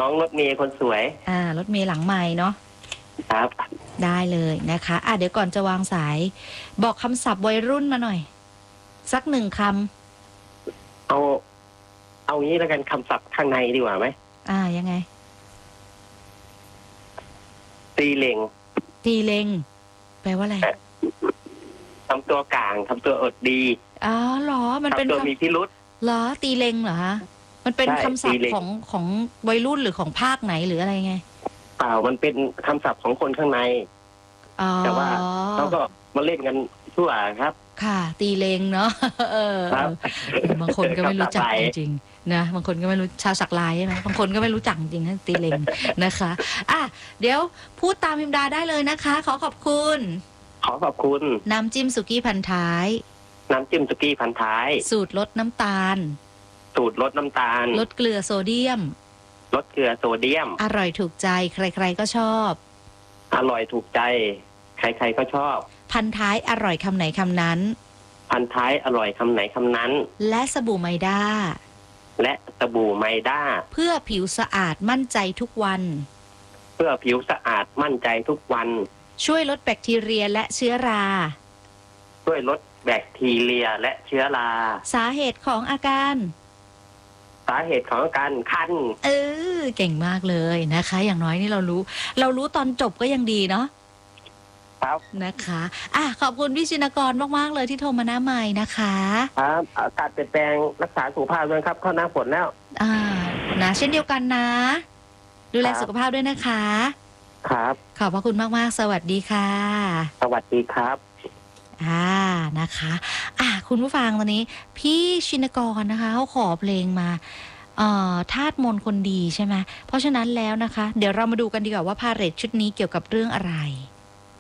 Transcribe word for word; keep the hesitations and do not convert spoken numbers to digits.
องรถเมย์คนสวยอ่ารถเมย์หลังใหม่เนาะครับได้เลยนะคะอ่ะเดี๋ยวก่อนจะวางสายบอกคำศัพท์วัยรุ่นมาหน่อยสักหนึ่งคำเอาเอางี้แล้วกันคำศัพท์ข้างในดีกว่าไหมอ่ายังไงตีเล็งตีเล็งแปลว่าอะไรทำตัวกลางทำตัวอดดีอ๋อเหรอมันเป็นทำตัวมีพิรุษเหรอตีเล็งเหรอฮะมันเป็นคำศัพท์ของของวัยรุ่นหรือของภาคไหนหรืออะไรไงเปล่ามันเป็นคำศัพท์ของคนข้างในแต่ว่าเขาก็มาเล่นกันทั่วครับค่ะตีเลงเนาะเออบางคนก็ไม่รู้จักจริงๆนะบางคนก็ไม่รู้ชาวสักลายใช่ไหมบางคนก็ไม่รู้จักจริงๆตีเลงนะคะอ่ะเดี๋ยวพูดตามพิมดาได้เลยนะคะขอขอบคุณขอขอบคุณน้ำจิ้มสุกี้พันท้ายน้ำจิ้มสุกี้พันท้ายสูตรลดน้ำตาลสูตรลดน้ำตาลลดเกลือโซเดียมลดเกลือโซเดียมอร่อยถูกใจใครๆก็ชอบอร่อยถูกใจใครๆก็ชอบพันท้ายอร่อยคำไหนคำนั้นพันท้ายอร่อยคำไหนคำนั้นและสบู่ไมด้าและสบู่ไมด้าเพื่อผิวสะอาดมั่นใจทุกวันเพื่อผิวสะอาดมั่นใจทุกวันช่วยลดแบคทีเรียและเชื้อราช่วยลดแบคทีเรียและเชื้อราสาเหตุของอาการสาเหตุของอาการคันเออเก่งมากเลยนะคะอย่างน้อยนี่เรารู้เรารู้ตอนจบก็ยังดีเนาะครับนะคะอ่ะขอบคุณพี่ชินกรมากๆเลยที่โทรมาหน้าใหม่นะคะครับอากาศเปลี่ยนแปลงรักษาสุขภาพด้วยครับเข้าหน้าฝนแล้วอ่านะเช่นเดียวกันนะดูแลสุขภาพด้วยนะคะครับขอบพระคุณมากๆสวัสดีค่ะสวัสดีครับอ่านะคะอ่ะคุณผู้ฟังตอนนี้พี่ชินกรนะคะเขาขอเพลงมาเอ่อธาตุมนต์คนดีใช่ไหมเพราะฉะนั้นแล้วนะคะเดี๋ยวเรามาดูกันดีกว่าว่าพาเหรดชุดนี้เกี่ยวกับเรื่องอะไร